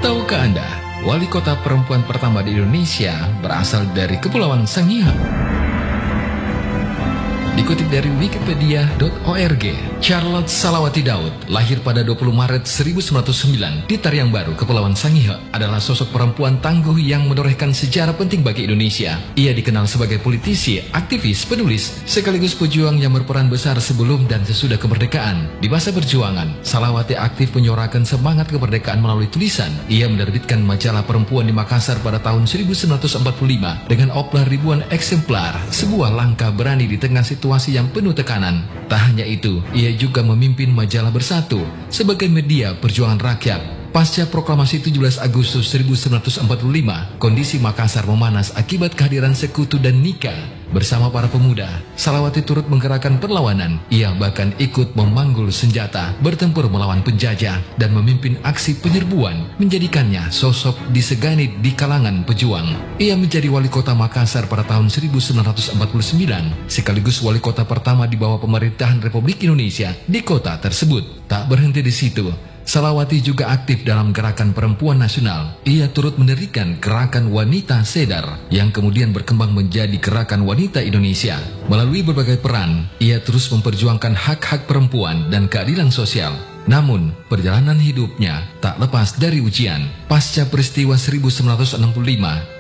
Tahukah Anda, wali kota perempuan pertama di Indonesia berasal dari Kepulauan Sangihe? Dikutip dari wikipedia.org, Charlotte Salawati Daud lahir pada 20 Maret 1909 di Tariang Baru, Kepulauan Sangihe, adalah sosok perempuan tangguh yang menorehkan sejarah penting bagi Indonesia. Ia dikenal sebagai politisi, aktivis, penulis, sekaligus pejuang yang berperan besar sebelum dan sesudah kemerdekaan. Di masa perjuangan, Salawati aktif menyuarakan semangat kemerdekaan melalui tulisan. Ia menerbitkan majalah perempuan di Makassar pada tahun 1945 dengan oplah ribuan eksemplar, sebuah langkah berani di tengah situasi yang penuh tekanan. Tak hanya itu, ia juga memimpin majalah Bersatu sebagai media perjuangan rakyat. Pasca proklamasi 17 Agustus 1945, kondisi Makassar memanas akibat kehadiran sekutu dan nikah. Bersama para pemuda, Salawati turut menggerakkan perlawanan. Ia bahkan ikut memanggul senjata, bertempur melawan penjajah, dan memimpin aksi penyerbuan, menjadikannya sosok disegani di kalangan pejuang. Ia menjadi wali kota Makassar pada tahun 1949, sekaligus wali kota pertama di bawah pemerintahan Republik Indonesia di kota tersebut. Tak berhenti di situ, Salawati juga aktif dalam gerakan perempuan nasional. Ia turut mendirikan gerakan wanita Sedar yang kemudian berkembang menjadi gerakan wanita Indonesia. Melalui berbagai peran, ia terus memperjuangkan hak-hak perempuan dan keadilan sosial. Namun, perjalanan hidupnya tak lepas dari ujian. Pasca peristiwa 1965,